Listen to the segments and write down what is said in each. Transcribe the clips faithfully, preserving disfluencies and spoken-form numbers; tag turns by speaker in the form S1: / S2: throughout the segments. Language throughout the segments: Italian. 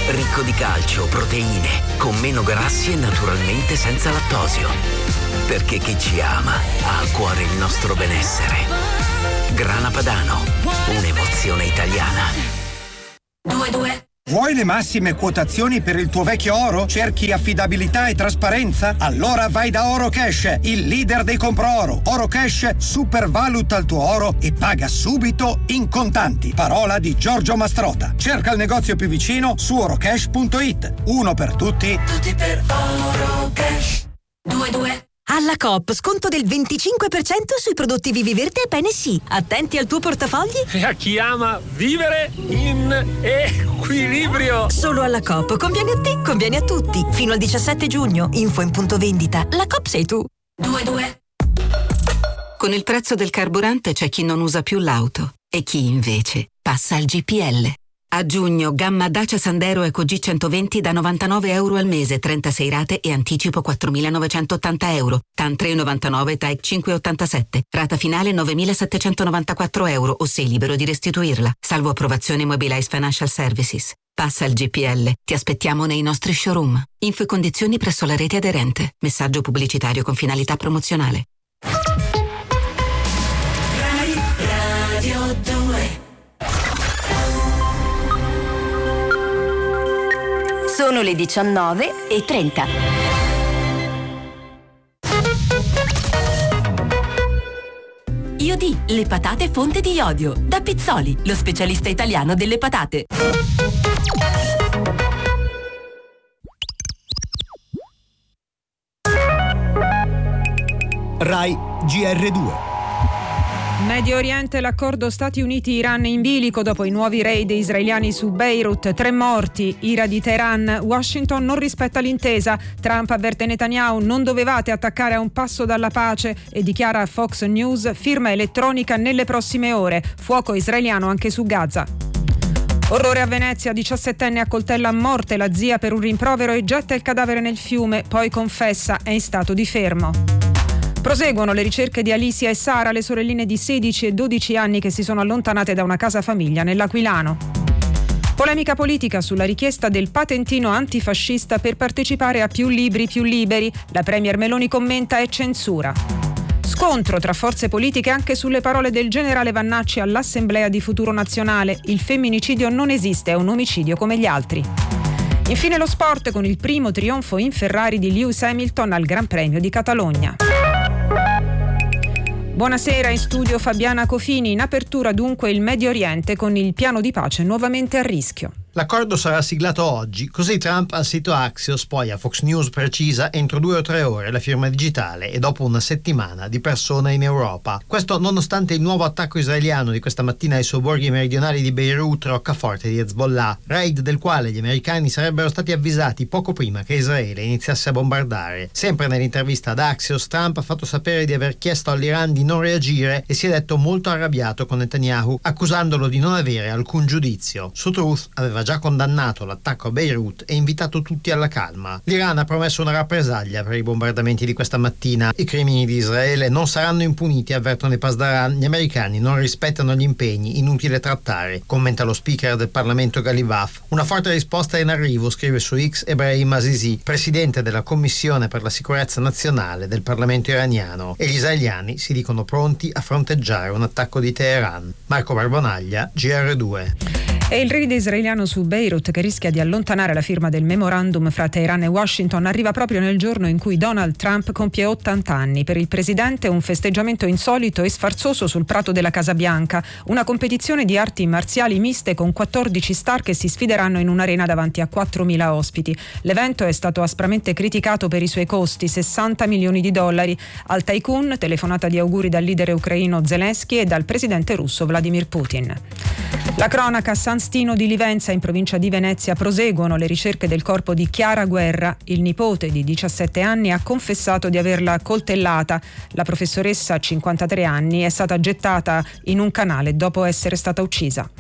S1: ricco di calcio, proteine, con meno grassi e naturalmente senza lattosio. Perché chi ci ama ha a cuore il nostro benessere. Grana Padano, un'emozione italiana.
S2: Due due.
S3: Vuoi le massime quotazioni per il tuo vecchio oro? Cerchi affidabilità e trasparenza? Allora vai da Oro Cash, il leader dei compro oro. Oro Cash supervaluta il tuo oro e paga subito in contanti. Parola di Giorgio Mastrota. Cerca il negozio più vicino su orocash punto it. Uno per tutti.
S2: Tutti per Oro Cash. Due due.
S4: Alla Coop, sconto del venticinque per cento sui prodotti Viviverde e Bene Sì. Attenti al tuo portafogli.
S5: E a chi ama vivere in equilibrio.
S4: Solo alla Coop. Conviene a te, conviene a tutti. Fino al diciassette giugno. Info in punto vendita. La Coop sei tu.
S2: Due due.
S6: Con il prezzo del carburante c'è chi non usa più l'auto e chi invece passa al G P L. A giugno, gamma Dacia Sandero Eco G centoventi da novantanove euro al mese, trentasei rate e anticipo quattromilanovecentottanta euro. T A N tre virgola novantanove, T A E C cinque virgola ottantasette. Rata finale novemilasettecentonovantaquattro euro o sei libero di restituirla. Salvo approvazione Mobilize Financial Services. Passa al G P L. Ti aspettiamo nei nostri showroom. Info e condizioni presso la rete aderente. Messaggio pubblicitario con finalità promozionale.
S2: Rai Radio due.
S7: Sono le diciannove e trenta. Iodi, le patate fonte di iodio. Da Pizzoli, lo specialista italiano delle patate.
S8: Rai G R due.
S9: Medio Oriente, l'accordo Stati Uniti-Iran in bilico dopo i nuovi raid israeliani su Beirut, tre morti, ira di Teheran, Washington non rispetta l'intesa, Trump avverte Netanyahu non dovevate attaccare a un passo dalla pace e dichiara a Fox News firma elettronica nelle prossime ore, fuoco israeliano anche su Gaza. Orrore a Venezia, diciassettenne accoltella a morte la zia per un rimprovero e getta il cadavere nel fiume, poi confessa è in stato di fermo. Proseguono le ricerche di Alicia e Sara, le sorelline di sedici e dodici anni che si sono allontanate da una casa famiglia nell'Aquilano. Polemica politica sulla richiesta del patentino antifascista per partecipare a Più Libri Più Liberi. La premier Meloni commenta e censura. Scontro tra forze politiche anche sulle parole del generale Vannacci all'Assemblea di Futuro Nazionale. Il femminicidio non esiste, è un omicidio come gli altri. Infine lo sport con il primo trionfo in Ferrari di Lewis Hamilton al Gran Premio di Catalogna. Buonasera, in studio Fabiana Cofini. In apertura dunque il Medio Oriente con il piano di pace nuovamente a rischio.
S10: L'accordo sarà siglato oggi, così Trump al sito Axios, poi a Fox News precisa entro due o tre ore la firma digitale e dopo una settimana di persona in Europa. Questo nonostante il nuovo attacco israeliano di questa mattina ai sobborghi meridionali di Beirut, roccaforte di Hezbollah, raid del quale gli americani sarebbero stati avvisati poco prima che Israele iniziasse a bombardare. Sempre nell'intervista ad Axios, Trump ha fatto sapere di aver chiesto all'Iran di non reagire e si è detto molto arrabbiato con Netanyahu, accusandolo di non avere alcun giudizio. Su Truth aveva già condannato l'attacco a Beirut e invitato tutti alla calma. L'Iran ha promesso una rappresaglia per i bombardamenti di questa mattina. I crimini di Israele non saranno impuniti, avvertono i Pasdaran. Gli americani non rispettano gli impegni, inutile trattare, commenta lo speaker del Parlamento Ghalibaf. Una forte risposta è in arrivo, scrive su X Ebrahim Azizi, presidente della Commissione per la sicurezza nazionale del Parlamento iraniano, e gli israeliani si dicono pronti a fronteggiare un attacco di Teheran. Marco Barbonaglia, G R due.
S9: È il raid israeliano su Beirut che rischia di allontanare la firma del memorandum fra Teheran e Washington arriva proprio nel giorno in cui Donald Trump compie ottanta anni. Per il presidente un festeggiamento insolito e sfarzoso sul prato della Casa Bianca, una competizione di arti marziali miste con quattordici star che si sfideranno in un'arena davanti a quattromila ospiti. L'evento è stato aspramente criticato per i suoi costi, sessanta milioni di dollari. Al tycoon telefonata di auguri dal leader ucraino Zelensky e dal presidente russo Vladimir Putin. La cronaca: San Stino di Livenza, in provincia di Venezia, proseguono le ricerche del corpo di Chiara Guerra. Il nipote di diciassette anni ha confessato di averla coltellata. La professoressa, cinquantatré anni, è stata gettata in un canale dopo essere stata uccisa.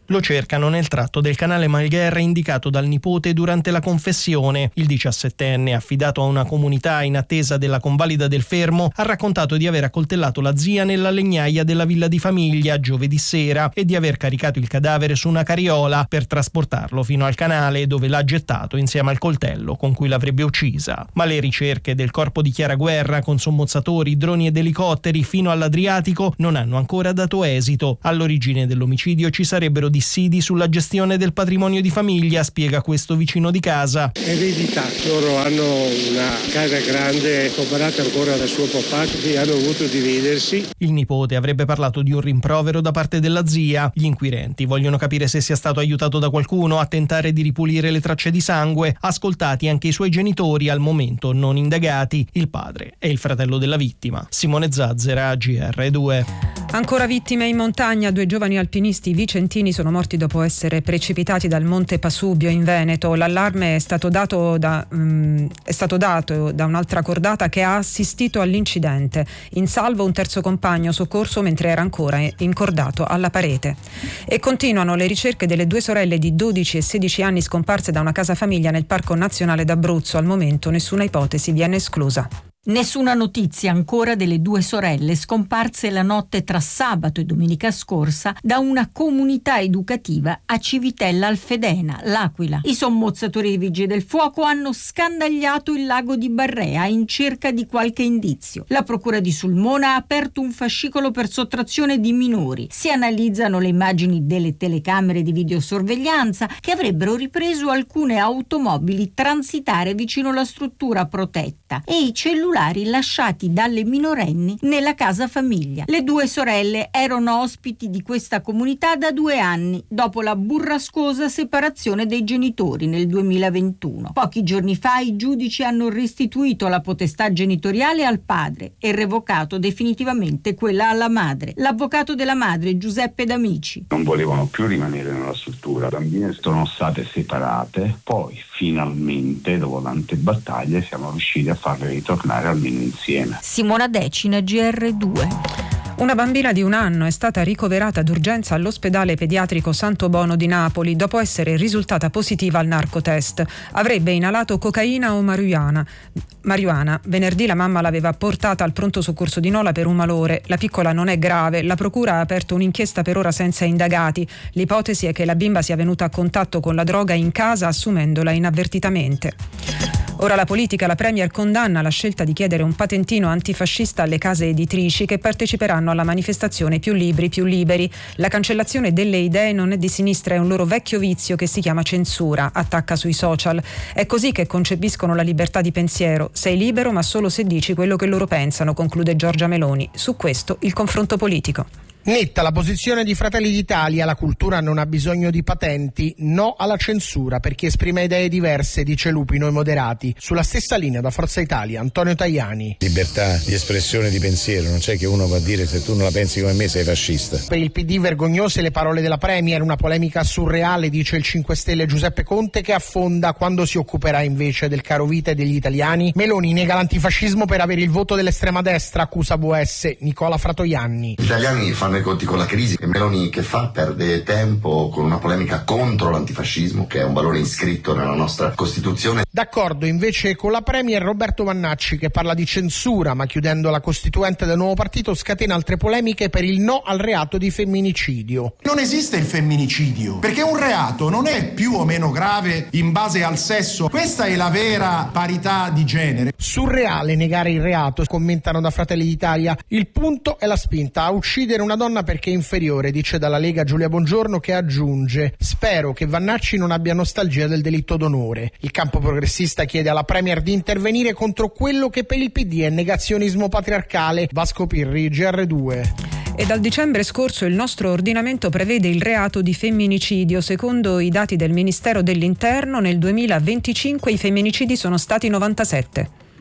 S11: Lo cercano nel tratto del canale Malgherre indicato dal nipote durante la confessione. Il diciassettenne, affidato a una comunità in attesa della convalida del fermo, ha raccontato di aver accoltellato la zia nella legnaia della villa di famiglia giovedì sera e di aver caricato il cadavere su una carriola per trasportarlo fino al canale, dove l'ha gettato insieme al coltello con cui l'avrebbe uccisa. Ma le ricerche del corpo di Chiara Guerra con sommozzatori, droni ed elicotteri fino all'Adriatico non hanno ancora dato esito. All'origine dell'omicidio ci sarebbero dissidi sulla gestione del patrimonio di famiglia, spiega questo vicino di casa.
S12: Eredità, loro hanno una casa grande comprata ancora da suo papà, che hanno dovuto dividersi.
S11: Il nipote avrebbe parlato di un rimprovero da parte della zia. Gli inquirenti vogliono capire se sia stato aiutato da qualcuno a tentare di ripulire le tracce di sangue. Ascoltati anche i suoi genitori, al momento non indagati, il padre e il fratello della vittima. Simone Zazzera, G R due.
S9: Ancora vittime in montagna, due giovani alpinisti vicentini sono morti dopo essere precipitati dal Monte Pasubio in Veneto. L'allarme è stato dato da, um, è stato dato da un'altra cordata che ha assistito all'incidente. In salvo un terzo compagno soccorso mentre era ancora incordato alla parete. E continuano le ricerche delle due sorelle di dodici e sedici anni scomparse da una casa famiglia nel Parco Nazionale d'Abruzzo. Al momento nessuna ipotesi viene esclusa.
S13: Nessuna notizia ancora delle due sorelle scomparse la notte tra sabato e domenica scorsa da una comunità educativa a Civitella Alfedena, l'Aquila. I sommozzatori dei Vigili del Fuoco hanno scandagliato il lago di Barrea in cerca di qualche indizio. La procura di Sulmona ha aperto un fascicolo per sottrazione di minori. Si analizzano le immagini delle telecamere di videosorveglianza che avrebbero ripreso alcune automobili transitare vicino alla struttura protetta e i cellulari lasciati dalle minorenni nella casa famiglia. Le due sorelle erano ospiti di questa comunità da due anni, dopo la burrascosa separazione dei genitori nel duemilaventuno. Pochi giorni fa i giudici hanno restituito la potestà genitoriale al padre e revocato definitivamente quella alla madre. L'avvocato della madre, Giuseppe D'Amici.
S14: Non volevano più rimanere nella struttura, le bambine sono state separate, poi finalmente, dopo tante battaglie, siamo riusciti a farle ritornare almeno insieme.
S13: Simona Decina, G R due.
S9: Una bambina di un anno è stata ricoverata d'urgenza all'ospedale pediatrico Santo Bono di Napoli dopo essere risultata positiva al narcotest. Avrebbe inalato cocaina o marijuana. marijuana. Venerdì la mamma l'aveva portata al pronto soccorso di Nola per un malore. La piccola non è grave. La procura ha aperto un'inchiesta per ora senza indagati. L'ipotesi è che la bimba sia venuta a contatto con la droga in casa assumendola inavvertitamente. Ora la politica, la Premier condanna la scelta di chiedere un patentino antifascista alle case editrici che parteciperanno alla manifestazione Più Libri, Più Liberi. La cancellazione delle idee non è di sinistra, è un loro vecchio vizio che si chiama censura, attacca sui social. È così che concepiscono la libertà di pensiero. Sei libero ma solo se dici quello che loro pensano, conclude Giorgia Meloni. Su questo il confronto politico.
S15: Netta la posizione di Fratelli d'Italia, la cultura non ha bisogno di patenti, no alla censura per chi esprime idee diverse, dice Lupi, noi moderati. Sulla stessa linea da Forza Italia, Antonio Tajani.
S16: Libertà di espressione di pensiero, non c'è che uno va a dire se tu non la pensi come me sei fascista.
S15: Per il P D vergognose le parole della Premier, una polemica surreale, dice il cinque Stelle Giuseppe Conte, che affonda quando si occuperà invece del caro vita e degli italiani. Meloni nega l'antifascismo per avere il voto dell'estrema destra, accusa V S Nicola Fratoianni.
S17: Gli italiani fanno i conti con la crisi e Meloni che fa? Perde tempo con una polemica contro l'antifascismo che è un valore iscritto nella nostra Costituzione.
S15: D'accordo invece con la Premier Roberto Vannacci che parla di censura ma chiudendo la costituente del nuovo partito scatena altre polemiche per il no al reato di femminicidio.
S18: Non esiste il femminicidio perché un reato non è più o meno grave in base al sesso, questa è la vera parità di genere.
S15: Surreale negare il reato, commentano da Fratelli d'Italia. Il punto è la spinta a uccidere una donna perché è inferiore, dice dalla Lega Giulia Bongiorno, che aggiunge: spero che Vannacci non abbia nostalgia del delitto d'onore. Il campo progressista chiede alla Premier di intervenire contro quello che per il P D è negazionismo patriarcale. Vasco Pirri, G R due.
S9: E dal dicembre scorso il nostro ordinamento prevede il reato di femminicidio. Secondo i dati del Ministero dell'Interno, nel duemilaventicinque i femminicidi sono stati novantasette.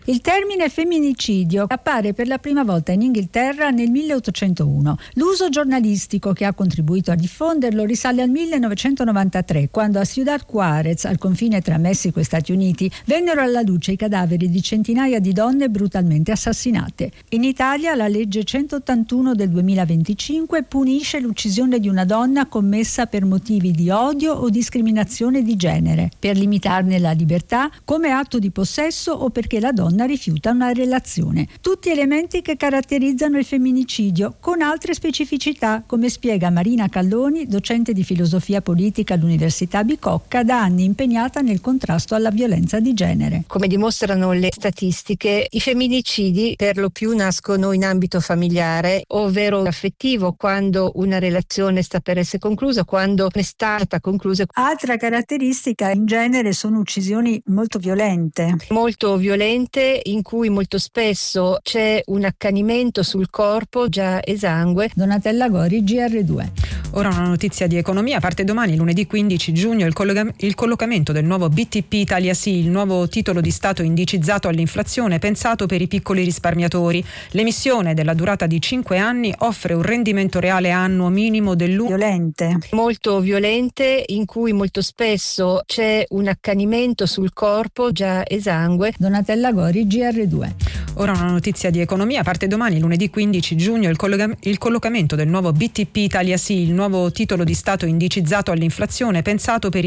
S19: Il termine femminicidio appare per la prima volta in Inghilterra nel milleottocentouno. L'uso giornalistico che ha contribuito a diffonderlo risale al millenovecentonovantatré, quando a Ciudad Juárez, al confine tra Messico e Stati Uniti, vennero alla luce i cadaveri di centinaia di donne brutalmente assassinate. In Italia la legge centottantuno del duemilaventicinque punisce l'uccisione di una donna commessa per motivi di odio o discriminazione di genere, per limitarne la libertà, come atto di possesso o perché la donna rifiuta una relazione. Tutti elementi che caratterizzano il femminicidio, con altre specificità, come spiega Marina Calloni, docente di filosofia politica all'Università Bicocca, da anni impegnata nel contrasto alla violenza di genere.
S20: Come dimostrano le statistiche, i femminicidi per lo più nascono in ambito familiare, ovvero affettivo, quando una relazione sta per essere conclusa, quando è stata conclusa.
S19: Altra caratteristica in genere sono uccisioni molto violente.
S20: Molto violente, in cui molto spesso c'è un accanimento sul corpo già esangue.
S19: Donatella Gori, G R due.
S9: Ora una notizia di economia. Parte domani, lunedì quindici giugno, il, colloca- il collocamento del nuovo B T P Italia Sì, il nuovo titolo di Stato indicizzato all'inflazione pensato per i piccoli risparmiatori. L'emissione, della durata di cinque anni, offre un rendimento reale annuo minimo dell'uno.
S19: Violente.
S20: Molto violente, in cui molto spesso c'è un accanimento sul corpo già esangue.
S19: Donatella Gori, G R due.
S9: Ora una notizia di economia. Parte domani, lunedì quindici giugno, il, colloca- il collocamento del nuovo B T P Italia Sì, il nuovo titolo di Stato indicizzato all'inflazione pensato per i